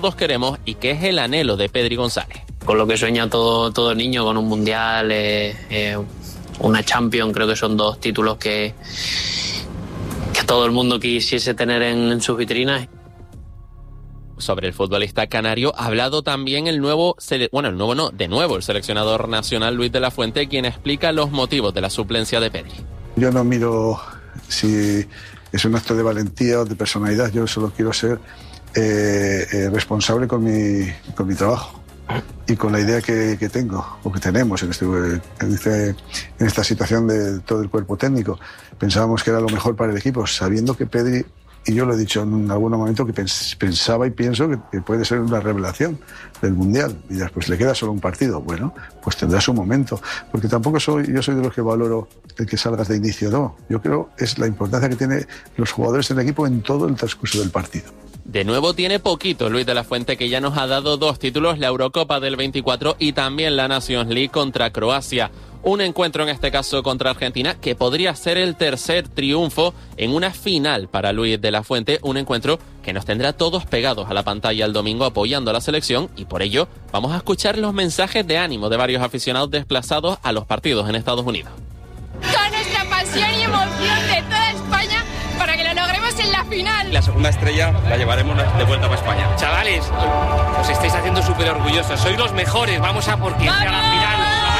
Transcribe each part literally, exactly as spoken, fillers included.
todos queremos y que es el anhelo de Pedri González. Con lo que sueña todo, todo niño, con un mundial, eh, eh, una Champions, creo que son dos títulos que, que todo el mundo quisiese tener en, en sus vitrinas. Sobre el futbolista canario ha hablado también el nuevo, bueno, el nuevo no, de nuevo el seleccionador nacional Luis de la Fuente, quien explica los motivos de la suplencia de Pedri. Yo no miro si es un acto de valentía o de personalidad, yo solo quiero ser eh, eh, responsable con mi, con mi trabajo y con la idea que, que tengo o que tenemos en, este, en, este, en esta situación de todo el cuerpo técnico. Pensábamos que era lo mejor para el equipo, sabiendo que Pedri, y yo lo he dicho en algún momento, que pens, pensaba y pienso que, que puede ser una revelación del Mundial. Y después le queda solo un partido. Bueno, pues tendrá su momento. Porque tampoco soy, yo soy de los que valoro el que salgas de inicio, no. Yo creo es la importancia que tienen los jugadores en el equipo en todo el transcurso del partido. De nuevo tiene poquito Luis de la Fuente, que ya nos ha dado dos títulos, la Eurocopa del veinticuatro y también la Nations League contra Croacia. Un encuentro en este caso contra Argentina que podría ser el tercer triunfo en una final para Luis de la Fuente, un encuentro que nos tendrá todos pegados a la pantalla el domingo apoyando a la selección, y por ello vamos a escuchar los mensajes de ánimo de varios aficionados desplazados a los partidos en Estados Unidos. Toda nuestra pasión y emoción de toda España para que lo logremos en la final. La segunda estrella la llevaremos de vuelta para España. Chavales, os estáis haciendo súper orgullosos, sois los mejores, vamos a por quien sea la final.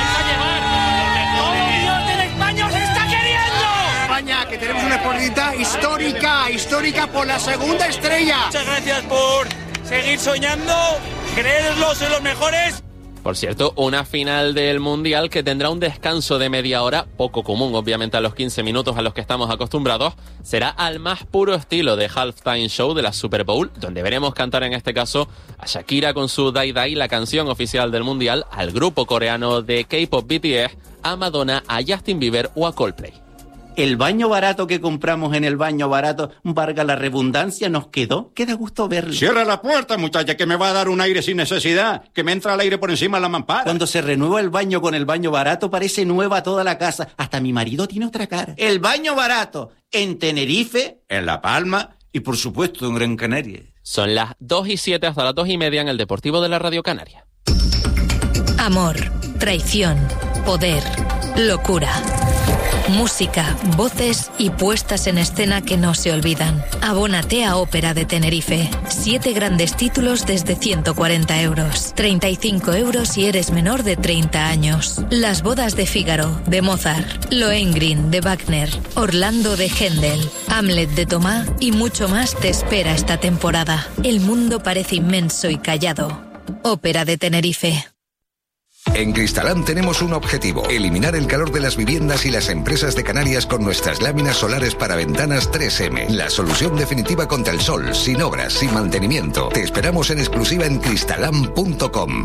Que tenemos una oportunidad histórica, histórica por la segunda estrella. Muchas gracias por seguir soñando, creedlo, sois los mejores. Por cierto, una final del Mundial que tendrá un descanso de media hora, poco común obviamente a los quince minutos a los que estamos acostumbrados, será al más puro estilo de halftime show de la Super Bowl, donde veremos cantar en este caso a Shakira con su Dai Dai, la canción oficial del Mundial, al grupo coreano de K-pop B T S, a Madonna, a Justin Bieber o a Coldplay. El baño barato que compramos en el baño barato, valga la redundancia, nos quedó. Queda gusto verlo. Cierra la puerta, muchacha, que me va a dar un aire sin necesidad. Que me entra el aire por encima de la mampara. Cuando se renueva el baño con el baño barato, parece nueva toda la casa. Hasta mi marido tiene otra cara. El baño barato, en Tenerife, en La Palma y, por supuesto, en Gran Canaria. Son las dos y siete hasta las dos y media en el Deportivo de la Radio Canaria. Amor, traición, poder, locura. Música, voces y puestas en escena que no se olvidan. Abónate a Ópera de Tenerife. Siete grandes títulos desde ciento cuarenta euros. treinta y cinco euros si eres menor de treinta años. Las bodas de Fígaro, de Mozart. Lohengrin, de Wagner. Orlando, de Händel. Hamlet, de Tomá y mucho más te espera esta temporada. El mundo parece inmenso y callado. Ópera de Tenerife. En Cristalam tenemos un objetivo: eliminar el calor de las viviendas y las empresas de Canarias con nuestras láminas solares para ventanas tres eme. La solución definitiva contra el sol, sin obras, sin mantenimiento. Te esperamos en exclusiva en cristalam punto com.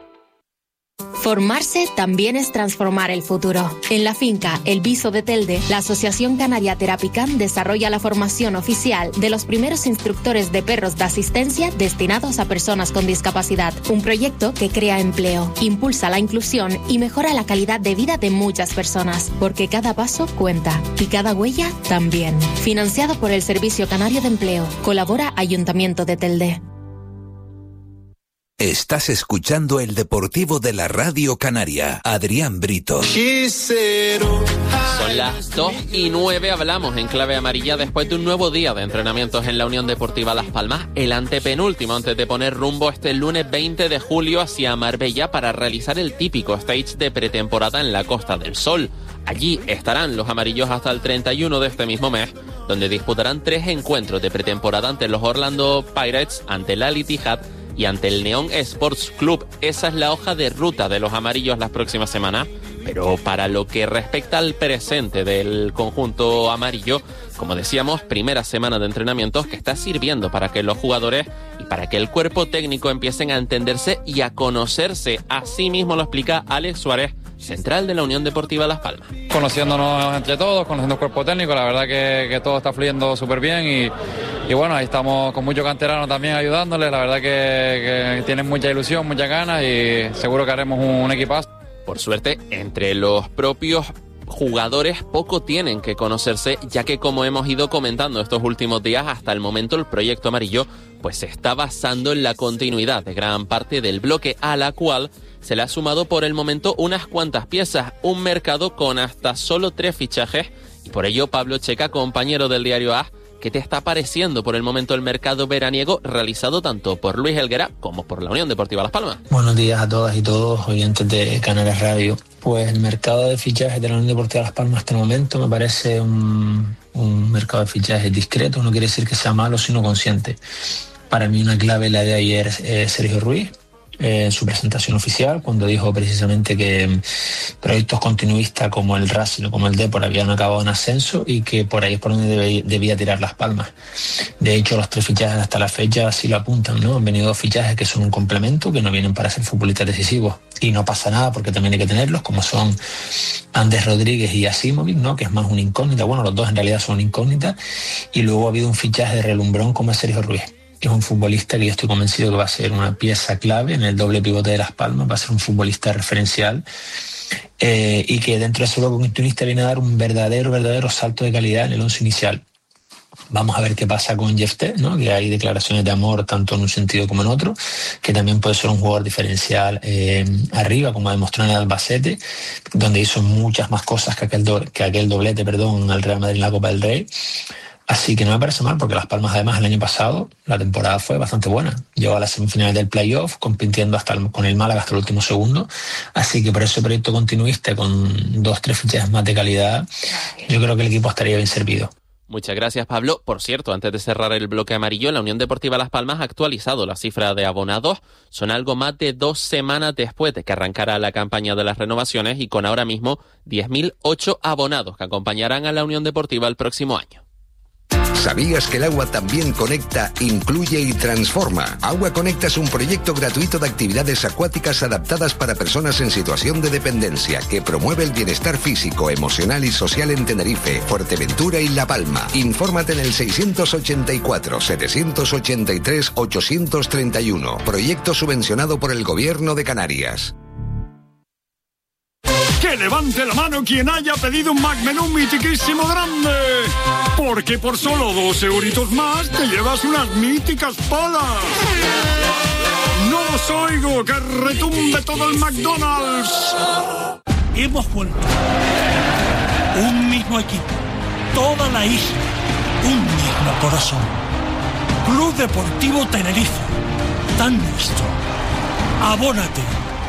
Formarse también es transformar el futuro. En la finca El Viso de Telde, la Asociación Canaria Terapicam desarrolla la formación oficial de los primeros instructores de perros de asistencia destinados a personas con discapacidad. Un proyecto que crea empleo, impulsa la inclusión y mejora la calidad de vida de muchas personas, porque cada paso cuenta y cada huella también. Financiado por el Servicio Canario de Empleo. Colabora Ayuntamiento de Telde. Estás escuchando el Deportivo de la Radio Canaria. Adrián Brito. Son las dos y nueve, hablamos en clave amarilla después de un nuevo día de entrenamientos en la Unión Deportiva Las Palmas, el antepenúltimo antes de poner rumbo este lunes veinte de julio hacia Marbella para realizar el típico stage de pretemporada en la Costa del Sol. Allí estarán los amarillos hasta el treinta y uno de este mismo mes, donde disputarán tres encuentros de pretemporada ante los Orlando Pirates, ante el Al Ittihad y ante el Neon Sports Club. Esa es la hoja de ruta de los amarillos las próximas semanas, pero para lo que respecta al presente del conjunto amarillo, como decíamos, primera semana de entrenamientos que está sirviendo para que los jugadores y para que el cuerpo técnico empiecen a entenderse y a conocerse. Así mismo lo explica Alex Suárez, central de la Unión Deportiva Las Palmas. Conociéndonos entre todos, conociendo el cuerpo técnico, la verdad que, que todo está fluyendo súper bien y, y bueno, ahí estamos con muchos canteranos también ayudándoles, la verdad que, que tienen mucha ilusión, muchas ganas y seguro que haremos un, un equipazo. Por suerte, entre los propios jugadores poco tienen que conocerse, ya que como hemos ido comentando estos últimos días, hasta el momento el proyecto amarillo pues se está basando en la continuidad de gran parte del bloque, a la cual se le ha sumado por el momento unas cuantas piezas, un mercado con hasta solo tres fichajes, y por ello Pablo Checa, compañero del diario A S, ¿qué te está pareciendo por el momento el mercado veraniego realizado tanto por Luis Helguera como por la Unión Deportiva Las Palmas? Buenos días a todas y todos, oyentes de Canarias Radio. Pues el mercado de fichajes de la Unión Deportiva Las Palmas hasta el momento me parece un, un mercado de fichajes discreto, no quiere decir que sea malo, sino consciente. Para mí una clave la de ayer es Sergio Ruiz, en su presentación oficial, cuando dijo precisamente que proyectos continuistas como el Racing o como el Depor habían acabado en ascenso y que por ahí es por donde debe, debía tirar Las Palmas. De hecho, los tres fichajes hasta la fecha sí lo apuntan, ¿no? Han venido dos fichajes que son un complemento, que no vienen para ser futbolistas decisivos, y no pasa nada porque también hay que tenerlos, como son Andrés Rodríguez y Asimovic, ¿no? Que es más una incógnita. Bueno, los dos en realidad son incógnitas. Y luego ha habido un fichaje de relumbrón como es Sergio Ruiz, que es un futbolista que yo estoy convencido que va a ser una pieza clave en el doble pivote de Las Palmas, va a ser un futbolista referencial, eh, y que dentro de ese bloque continuista viene a dar un verdadero, verdadero salto de calidad en el once inicial. Vamos a ver qué pasa con Jefté, ¿no? Que hay declaraciones de amor tanto en un sentido como en otro, que también puede ser un jugador diferencial eh, arriba, como demostró en el Albacete, donde hizo muchas más cosas que aquel, do, que aquel doblete perdón, al Real Madrid en la Copa del Rey. Así que no me parece mal, porque Las Palmas además el año pasado la temporada fue bastante buena. Llegó a las semifinales del playoff, compitiendo hasta el, con el Málaga hasta el último segundo. Así que por ese proyecto continuista con dos, tres fichajes más de calidad, yo creo que el equipo estaría bien servido. Muchas gracias, Pablo. Por cierto, antes de cerrar el bloque amarillo, la Unión Deportiva Las Palmas ha actualizado la cifra de abonados. Son algo más de dos semanas después de que arrancara la campaña de las renovaciones y con ahora mismo diez mil ocho abonados que acompañarán a la Unión Deportiva el próximo año. ¿Sabías que el agua también conecta, incluye y transforma? Agua Conecta es un proyecto gratuito de actividades acuáticas adaptadas para personas en situación de dependencia que promueve el bienestar físico, emocional y social en Tenerife, Fuerteventura y La Palma. Infórmate en el seiscientos ochenta y cuatro, setecientos ochenta y tres, ochocientos treinta y uno. Proyecto subvencionado por el Gobierno de Canarias. Que levante la mano quien haya pedido un McMenú mitiquísimo grande. Porque por solo dos euritos más te llevas unas míticas palas. No os oigo, que retumbe todo el McDonald's. Hemos vuelto. Un mismo equipo. Toda la isla. Un mismo corazón. Club Deportivo Tenerife. Tan nuestro. Abónate.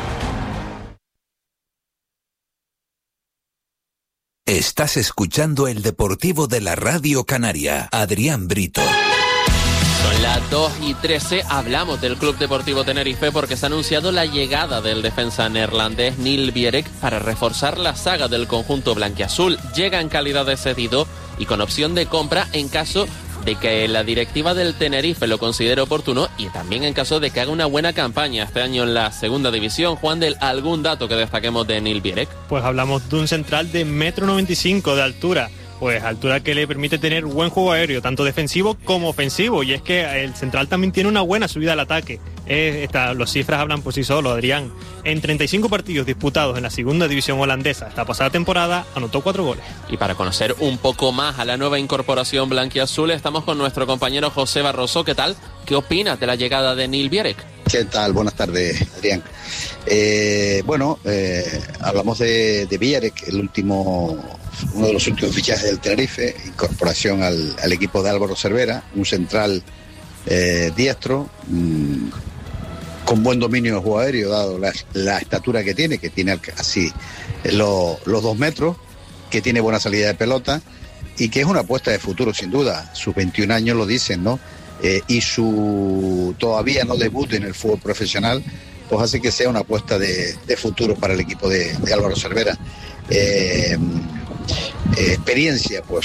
Estás escuchando el Deportivo de la Radio Canaria. Adrián Brito. Son las dos y trece, hablamos del Club Deportivo Tenerife porque se ha anunciado la llegada del defensa neerlandés Neil Bierek para reforzar la saga del conjunto blanquiazul. Llega en calidad de cedido y con opción de compra en caso de que la directiva del Tenerife lo considere oportuno y también en caso de que haga una buena campaña este año en la segunda división. Juan del, ¿algún dato que destaquemos de Neil Bierek? Pues hablamos de un central de metro noventa y cinco de altura, pues altura que le permite tener buen juego aéreo, tanto defensivo como ofensivo, y es que el central también tiene una buena subida al ataque. Eh, esta, los cifras hablan por sí solos, Adrián. En treinta y cinco partidos disputados en la segunda división holandesa esta pasada temporada, anotó cuatro goles. Y para conocer un poco más a la nueva incorporación blanquiazul, estamos con nuestro compañero José Barroso. ¿Qué tal? ¿Qué opinas de la llegada de Neil Bierek? ¿Qué tal? Buenas tardes, Adrián. Eh, bueno, eh, hablamos de, de Bierek, el último, uno de los últimos fichajes del Tenerife, incorporación al, al equipo de Álvaro Cervera, un central eh, diestro, mmm, con buen dominio de juego aéreo, dado la, la estatura que tiene, que tiene casi lo, los dos metros, que tiene buena salida de pelota y que es una apuesta de futuro, sin duda. Sus veintiún años lo dicen, ¿no? Eh, y su todavía no debut en el fútbol profesional, pues hace que sea una apuesta de, de futuro para el equipo de, de Álvaro Cervera. Eh, eh, experiencia, pues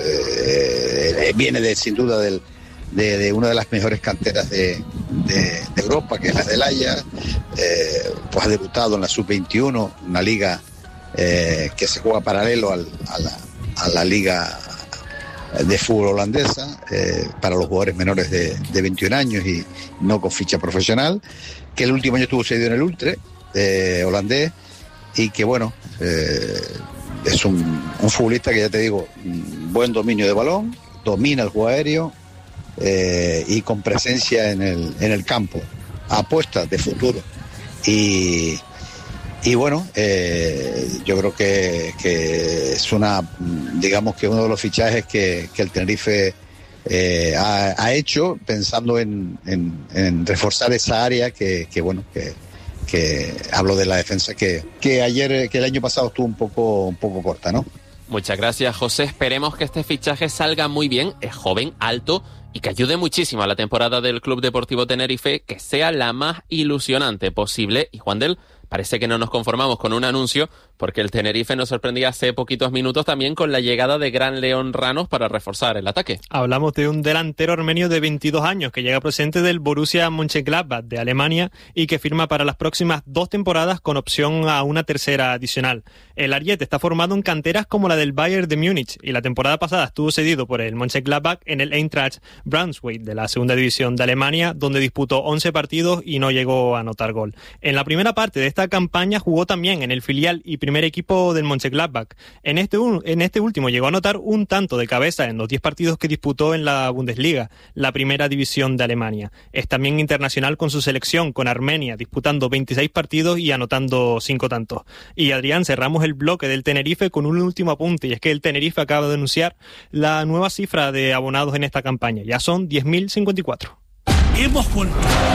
eh, viene de, sin duda del De, de una de las mejores canteras de, de, de Europa, que es la del Ajax. Eh, pues ha debutado en la sub veintiuno, una liga eh, que se juega paralelo al, a, la, a la liga de fútbol holandesa, eh, para los jugadores menores de, de veintiún años y no con ficha profesional, que el último año estuvo cedido en el Ultre eh, holandés, y que bueno, eh, es un, un futbolista que, ya te digo, buen dominio de balón, domina el juego aéreo eh, y con presencia en el, en el campo, apuestas de futuro. Y, y bueno, eh, yo creo que, que es una, digamos que uno de los fichajes que, que el Tenerife eh, ha, ha hecho pensando en, en, en reforzar esa área que, que bueno, que, que hablo de la defensa que, que ayer, que el año pasado estuvo un poco, un poco corta, ¿no? Muchas gracias, José. Esperemos que este fichaje salga muy bien. Es joven, alto y que ayude muchísimo a la temporada del Club Deportivo Tenerife, que sea la más ilusionante posible. Y Juan del, parece que no nos conformamos con un anuncio, porque el Tenerife nos sorprendía hace poquitos minutos también con la llegada de Gran León Ranos para reforzar el ataque. Hablamos de un delantero armenio de veintidós años que llega procedente del Borussia Mönchengladbach de Alemania y que firma para las próximas dos temporadas con opción a una tercera adicional. El ariete está formado en canteras como la del Bayern de Múnich y la temporada pasada estuvo cedido por el Mönchengladbach en el Eintracht Braunschweig de la segunda división de Alemania, donde disputó once partidos y no llegó a anotar gol. En la primera parte de esta campaña jugó también en el filial y primer equipo del Mönchengladbach. En este, en este último llegó a anotar un tanto de cabeza en los diez partidos que disputó en la Bundesliga, la primera división de Alemania. Es también internacional con su selección, con Armenia, disputando veintiséis partidos y anotando cinco tantos. Y Adrián, cerramos el bloque del Tenerife con un último apunte, y es que el Tenerife acaba de anunciar la nueva cifra de abonados en esta campaña. Ya son diez mil cincuenta y cuatro. Hemos vuelto.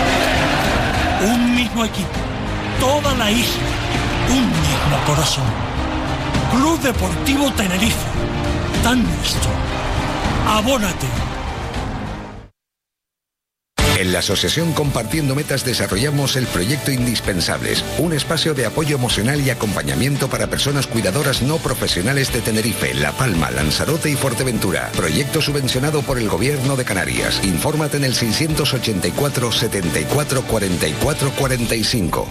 Un mismo equipo. Toda la isla, un mismo corazón. Club Deportivo Tenerife, tan nuestro. Abónate. En la Asociación Compartiendo Metas desarrollamos el proyecto Indispensables, un espacio de apoyo emocional y acompañamiento para personas cuidadoras no profesionales de Tenerife, La Palma, Lanzarote y Fuerteventura. Proyecto subvencionado por el Gobierno de Canarias. Infórmate en el seiscientos ochenta y cuatro, setenta y cuatro, cuarenta y cuatro, cuarenta y cinco.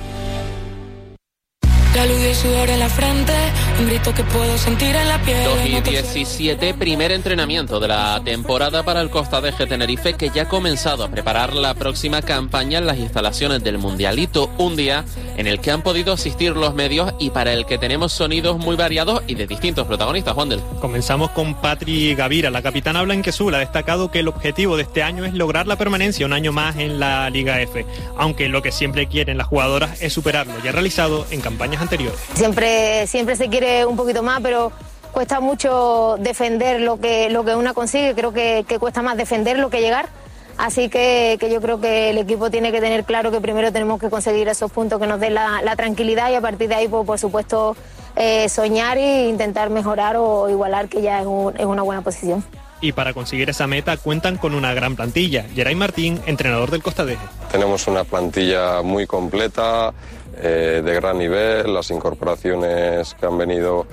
La luz y el sudor en la frente, un grito que puedo sentir en la piel. dos y diecisiete, primer entrenamiento de la temporada para el Costa de Eje Tenerife, que ya ha comenzado a preparar la próxima campaña en las instalaciones del Mundialito. Un día en el que han podido asistir los medios y para el que tenemos sonidos muy variados y de distintos protagonistas. Juan del. Comenzamos con Patri Gavira. La capitana blanquiazul ha destacado que el objetivo de este año es lograr la permanencia un año más en la Liga F, aunque lo que siempre quieren las jugadoras es superar lo ya realizado en campañas anteriores. Siempre, siempre se quiere un poquito más, pero cuesta mucho defender lo que, lo que una consigue. Creo que, que cuesta más defenderlo que llegar. Así que, que yo creo que el equipo tiene que tener claro que primero tenemos que conseguir esos puntos que nos den la, la tranquilidad y a partir de ahí, pues, por supuesto, eh, soñar e intentar mejorar o igualar, que ya es, un, es una buena posición. Y para conseguir esa meta cuentan con una gran plantilla. Geray Martín, entrenador del Costa de Eje. Tenemos una plantilla muy completa, eh, de gran nivel. Las incorporaciones que han venido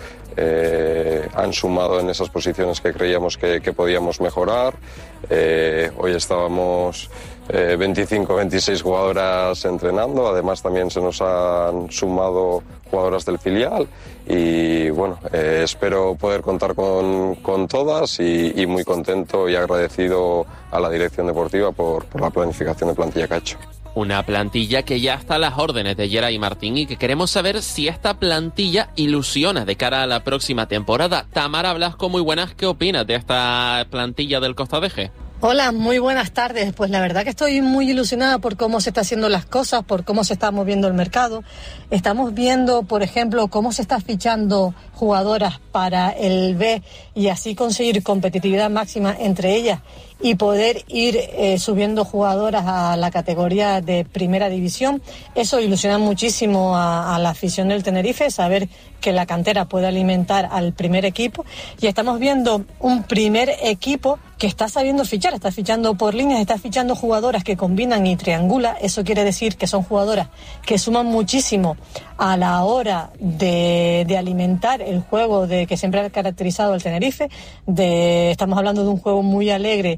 eh, han sumado en esas posiciones que creíamos que, que podíamos mejorar. Eh, hoy estábamos eh, veinticinco, veintiséis jugadoras entrenando. Además también se nos han sumado jugadoras del filial y bueno, eh, espero poder contar con, con todas y, y muy contento y agradecido a la dirección deportiva por, por la planificación de plantilla que ha hecho. Una plantilla que ya está a las órdenes de Geray Martín y que queremos saber si esta plantilla ilusiona de cara a la próxima temporada. Tamara Blasco, muy buenas, ¿qué opinas de esta plantilla del Costa de Eje? Hola, muy buenas tardes. Pues la verdad que estoy muy ilusionada por cómo se está haciendo las cosas, por cómo se está moviendo el mercado. Estamos viendo, por ejemplo, cómo se está fichando jugadoras para el B y así conseguir competitividad máxima entre ellas y poder ir eh, subiendo jugadoras a la categoría de primera división. Eso ilusiona muchísimo a, a la afición del Tenerife, saber que la cantera puede alimentar al primer equipo y estamos viendo un primer equipo que está sabiendo fichar, está fichando por líneas, está fichando jugadoras que combinan y triangulan. Eso quiere decir que son jugadoras que suman muchísimo a la hora de, de alimentar el juego de que siempre ha caracterizado al Tenerife. De, estamos hablando de un juego muy alegre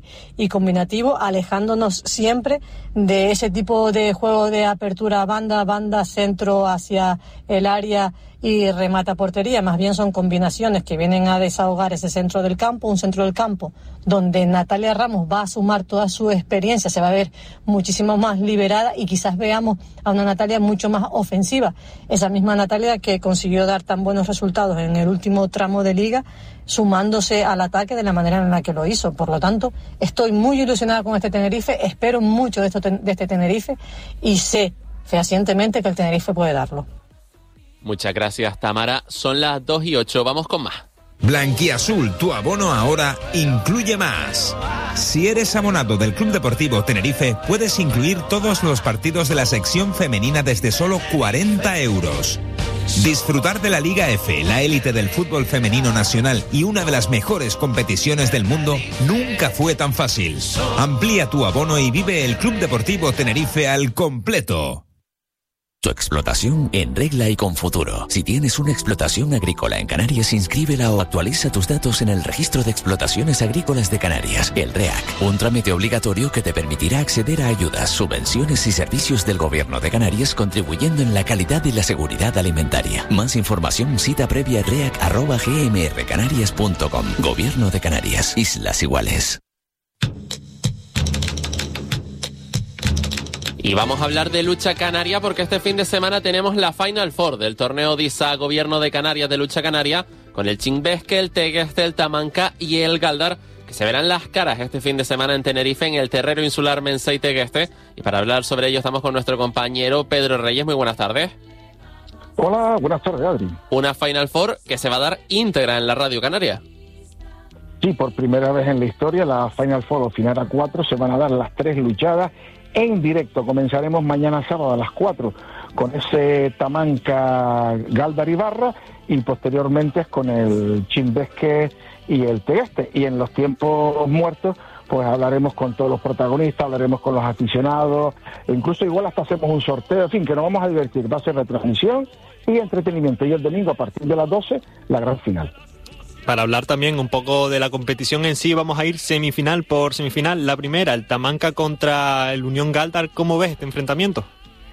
y combinativo, alejándonos siempre de ese tipo de juego de apertura banda, banda, centro hacia el área y remata portería. Más bien son combinaciones que vienen a desahogar ese centro del campo, un centro del campo donde Natalia Ramos va a sumar toda su experiencia, se va a ver muchísimo más liberada y quizás veamos a una Natalia mucho más ofensiva. Esa misma Natalia que consiguió dar tan buenos resultados en el último tramo de liga, sumándose al ataque de la manera en la que lo hizo. Por lo tanto, estoy muy ilusionada con este Tenerife, espero mucho de, esto, de este Tenerife y sé fehacientemente que el Tenerife puede darlo. Muchas gracias, Tamara. Son las dos y ocho. Vamos con más. Blanquiazul, tu abono ahora incluye más. Si eres abonado del Club Deportivo Tenerife, puedes incluir todos los partidos de la sección femenina desde solo cuarenta euros. Disfrutar de la Liga F, la élite del fútbol femenino nacional y una de las mejores competiciones del mundo nunca fue tan fácil. Amplía tu abono y vive el Club Deportivo Tenerife al completo. Tu explotación en regla y con futuro. Si tienes una explotación agrícola en Canarias, inscríbela o actualiza tus datos en el Registro de Explotaciones Agrícolas de Canarias, el R E A C. Un trámite obligatorio que te permitirá acceder a ayudas, subvenciones y servicios del Gobierno de Canarias, contribuyendo en la calidad y la seguridad alimentaria. Más información, cita previa reac arroba gmrcanarias punto com. Gobierno de Canarias, Islas Iguales. Y vamos a hablar de lucha canaria porque este fin de semana tenemos la Final Four del torneo DISA Gobierno de Canarias de lucha canaria con el Chimbesque, el Tegueste, el Tamanca y el Galdar, que se verán las caras este fin de semana en Tenerife en el Terrero Insular Mensei Tegueste. Y para hablar sobre ello estamos con nuestro compañero Pedro Reyes. Muy buenas tardes. Hola, buenas tardes, Adri. Una Final Four que se va a dar íntegra en la Radio Canaria. Sí, por primera vez en la historia la Final Four o final a cuatro se van a dar las tres luchadas en directo. Comenzaremos mañana sábado a las cuatro con ese Tamanca Galdar Ibarra y posteriormente con el Chimbesque y el Tegueste. Y en los tiempos muertos pues hablaremos con todos los protagonistas, hablaremos con los aficionados, e incluso igual hasta hacemos un sorteo, en fin, que nos vamos a divertir. Va a ser retransmisión y entretenimiento. Y el domingo a partir de las doce, la gran final. Para hablar también un poco de la competición en sí, vamos a ir semifinal por semifinal. La primera, el Tamanca contra el Unión Galdar. ¿Cómo ves este enfrentamiento?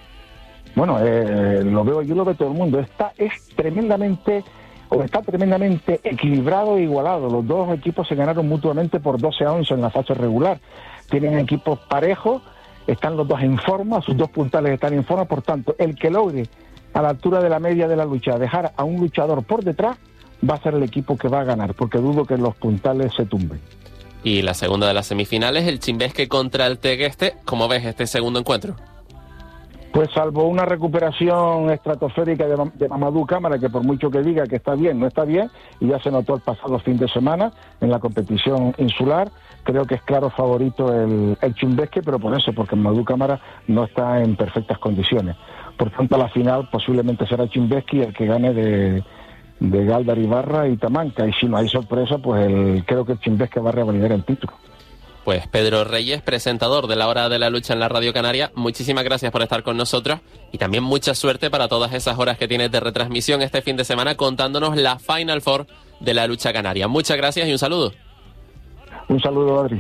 Bueno, eh, lo veo, yo lo veo todo el mundo. Está es tremendamente, o está tremendamente equilibrado e igualado. Los dos equipos se ganaron mutuamente por doce a once en la fase regular. Tienen equipos parejos, están los dos en forma, sus dos puntales están en forma. Por tanto, el que logre a la altura de la media de la lucha dejar a un luchador por detrás va a ser el equipo que va a ganar, porque dudo que los puntales se tumben. Y la segunda de las semifinales, el Chimbesque contra el Tegueste. ¿Cómo ves este segundo encuentro? Pues salvo una recuperación estratosférica de, de Mamadou Cámara, que por mucho que diga que está bien, no está bien, y ya se notó el pasado fin de semana en la competición insular, creo que es claro favorito el, el Chimbesque, pero por eso, porque Mamadou Cámara no está en perfectas condiciones. Por tanto, a la final posiblemente será Chimbesque el que gane de... de Galdar Ibarra y Tamanca, y si no hay sorpresa, pues el, creo que el Chimbesque va a revalidar el título. Pues Pedro Reyes, presentador de la Hora de la Lucha en la Radio Canaria, muchísimas gracias por estar con nosotros y también mucha suerte para todas esas horas que tienes de retransmisión este fin de semana contándonos la Final Four de la lucha canaria. Muchas gracias y un saludo. Un saludo, Adri.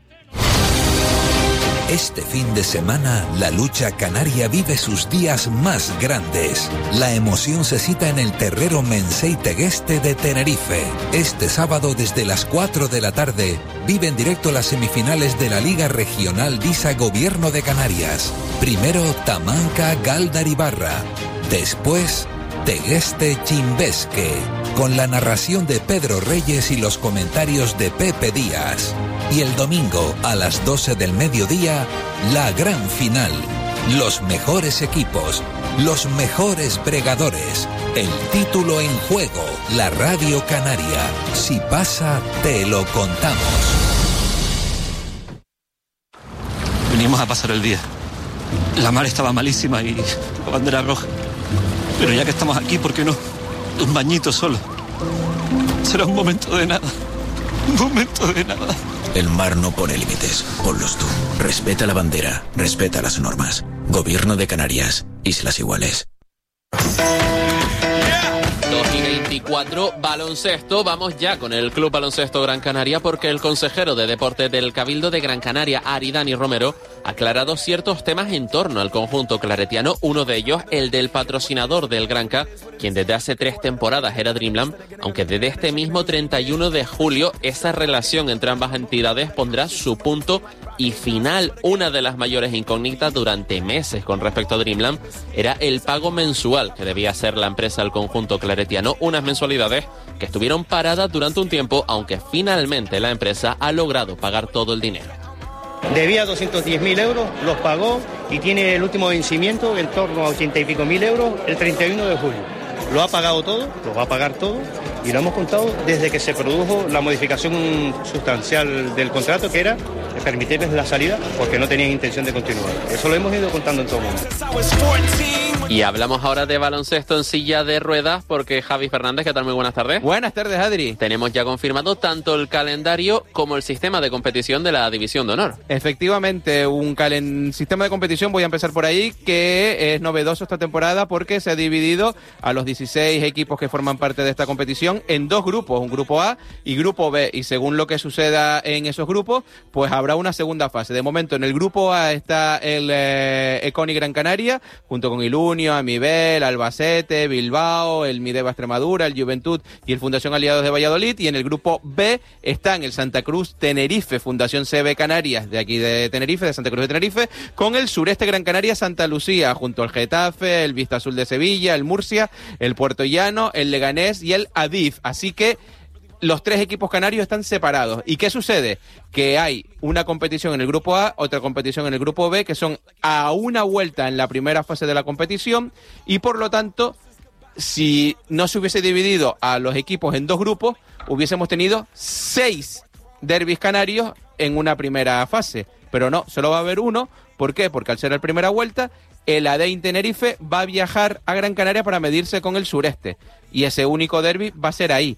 Este fin de semana, la lucha canaria vive sus días más grandes. La emoción se cita en el Terrero Mensei Tegueste de Tenerife. Este sábado, desde las cuatro de la tarde, vive en directo las semifinales de la Liga Regional DISA Gobierno de Canarias. Primero, Tamanca Galdar Ibarra. Después, Tegueste Chimbesque, con la narración de Pedro Reyes y los comentarios de Pepe Díaz. Y el domingo, a las doce del mediodía, la gran final. Los mejores equipos, los mejores bregadores, el título en juego, la Radio Canaria. Si pasa, te lo contamos. Venimos a pasar el día. La mar estaba malísima y la bandera roja. Pero ya que estamos aquí, ¿por qué no? Un bañito solo. Será un momento de nada. Un momento de nada. El mar no pone límites. Ponlos tú. Respeta la bandera. Respeta las normas. Gobierno de Canarias. Islas Iguales. dos y veinticuatro, baloncesto. Vamos ya con el Club Baloncesto Gran Canaria, porque el consejero de Deportes del Cabildo de Gran Canaria, Aridani Romero, ha aclarado ciertos temas en torno al conjunto claretiano. Uno de ellos, el del patrocinador del Granca, quien desde hace tres temporadas era Dreamland, aunque desde este mismo treinta y uno de julio esa relación entre ambas entidades pondrá su punto y final. Una de las mayores incógnitas durante meses con respecto a Dreamland era el pago mensual que debía hacer la empresa al conjunto claretiano, unas mensualidades que estuvieron paradas durante un tiempo, aunque finalmente la empresa ha logrado pagar todo el dinero. Debía doscientos diez mil euros, los pagó y tiene el último vencimiento en torno a ochenta y pico mil euros el treinta y uno de julio. Lo ha pagado todo, lo va a pagar todo y lo hemos contado desde que se produjo la modificación sustancial del contrato, que era permitirles la salida porque no tenían intención de continuar. Eso lo hemos ido contando en todo momento. Y hablamos ahora de baloncesto en silla de ruedas, porque Javi Fernández, ¿qué tal? Muy buenas tardes. Buenas tardes, Adri. Tenemos ya confirmado tanto el calendario como el sistema de competición de la División de Honor. Efectivamente, un calen... sistema de competición, voy a empezar por ahí, que es novedoso esta temporada porque se ha dividido a los dieciséis equipos que forman parte de esta competición en dos grupos, un grupo A y grupo B, y según lo que suceda en esos grupos, pues habrá una segunda fase. De momento, en el grupo A está el eh, Econi Gran Canaria, junto con Ilunio, Amibel, Albacete, Bilbao, el Mideva Extremadura, el Juventud y el Fundación Aliados de Valladolid. Y en el grupo B están el Santa Cruz Tenerife, Fundación C B Canarias, de aquí de Tenerife, de Santa Cruz de Tenerife, con el Sureste Gran Canaria Santa Lucía, junto al Getafe, el Vista Azul de Sevilla, el Murcia, el Puerto Llano, el Leganés y el Adif. Así que los tres equipos canarios están separados. ¿Y qué sucede? Que hay una competición en el grupo A, otra competición en el grupo B, que son a una vuelta en la primera fase de la competición, y por lo tanto, si no se hubiese dividido a los equipos en dos grupos, hubiésemos tenido seis derbis canarios en una primera fase. Pero no, solo va a haber uno. ¿Por qué? Porque al ser la primera vuelta, el A D I Tenerife va a viajar a Gran Canaria para medirse con el Sureste, y ese único derbi va a ser ahí.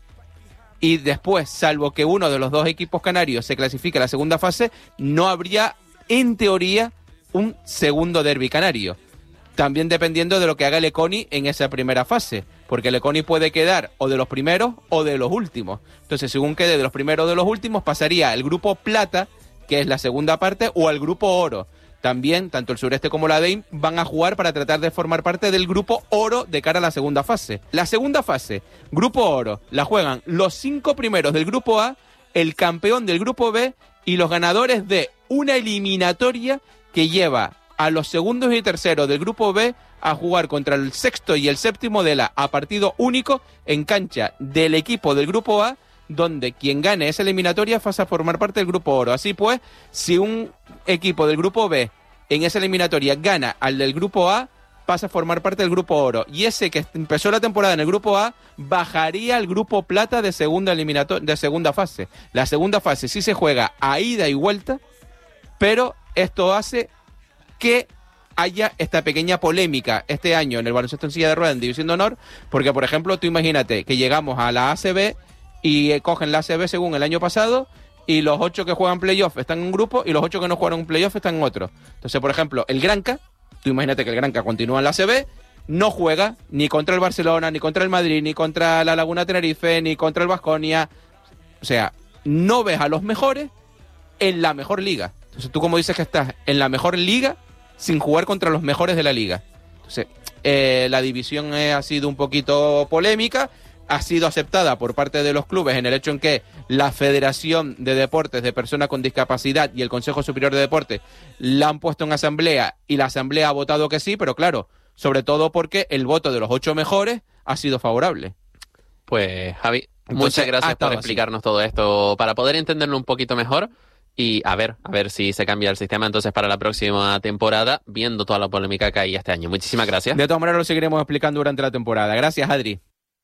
Y después, salvo que uno de los dos equipos canarios se clasifique a la segunda fase, no habría, en teoría, un segundo derbi canario. También dependiendo de lo que haga el Econi en esa primera fase, porque el Econi puede quedar o de los primeros o de los últimos. Entonces, según quede de los primeros o de los últimos, pasaría al grupo Plata, que es la segunda parte, o al grupo Oro. También, tanto el Sureste como la A D I van a jugar para tratar de formar parte del grupo Oro de cara a la segunda fase. La segunda fase, grupo Oro, la juegan los cinco primeros del grupo A, el campeón del grupo B y los ganadores de una eliminatoria que lleva a los segundos y terceros del grupo B a jugar contra el sexto y el séptimo de la a partido único en cancha del equipo del grupo A, donde quien gane esa eliminatoria pasa a formar parte del grupo Oro. Así pues, si un equipo del grupo B en esa eliminatoria gana al del grupo A, pasa a formar parte del grupo Oro. Y ese que empezó la temporada en el grupo A bajaría al grupo Plata de segunda eliminato- de segunda fase. La segunda fase sí se juega a ida y vuelta, pero esto hace que haya esta pequeña polémica este año en el baloncesto en silla de ruedas en División de Honor, porque, por ejemplo, tú imagínate que llegamos a la A C B y cogen la A C B según el año pasado, y los ocho que juegan playoff están en un grupo y los ocho que no jugaron un playoff están en otro. Entonces, por ejemplo, el Granca, tú imagínate que el Granca continúa en la A C B, no juega ni contra el Barcelona, ni contra el Madrid, ni contra la Laguna Tenerife, ni contra el Baskonia. O sea, no ves a los mejores en la mejor liga. Entonces, tú como dices que estás en la mejor liga sin jugar contra los mejores de la liga. Entonces, eh, la división eh, ha sido un poquito polémica, ha sido aceptada por parte de los clubes en el hecho en que la Federación de Deportes de Personas con Discapacidad y el Consejo Superior de Deportes la han puesto en asamblea y la asamblea ha votado que sí, pero claro, sobre todo porque el voto de los ocho mejores ha sido favorable. Pues, Javi, Entonces, muchas gracias por así. explicarnos todo esto, para poder entenderlo un poquito mejor. Y a ver, a ver si se cambia el sistema entonces para la próxima temporada, viendo toda la polémica que hay este año. Muchísimas gracias. De todas maneras lo seguiremos explicando durante la temporada. Gracias, Adri.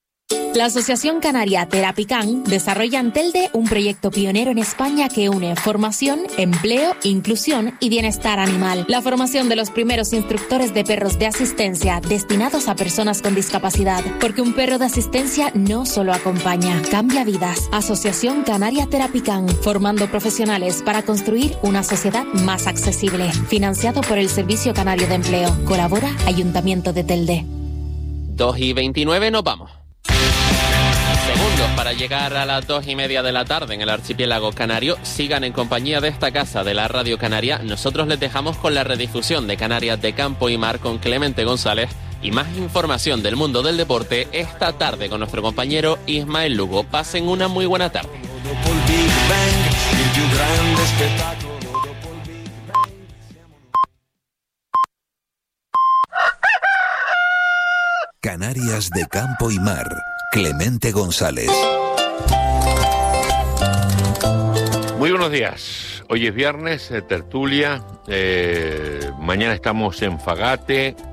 La Asociación Canaria Terapican desarrolla en Telde un proyecto pionero en España que une formación, empleo, inclusión y bienestar animal. La formación de los primeros instructores de perros de asistencia destinados a personas con discapacidad. Porque un perro de asistencia no solo acompaña, cambia vidas. Asociación Canaria Terapican, formando profesionales para construir una sociedad más accesible. Financiado por el Servicio Canario de Empleo. Colabora Ayuntamiento de Telde. dos y veintinueve, nos vamos. segundos para llegar a las dos y media de la tarde en el archipiélago canario. Sigan en compañía de esta casa de la Radio Canaria. Nosotros les dejamos con la redifusión de Canarias de Campo y Mar con Clemente González y más información del mundo del deporte esta tarde con nuestro compañero Ismael Lugo. Pasen una muy buena tarde. Canarias de Campo y Mar, Clemente González. Muy buenos días. Hoy es viernes, eh, tertulia. Eh, mañana estamos en Fagate.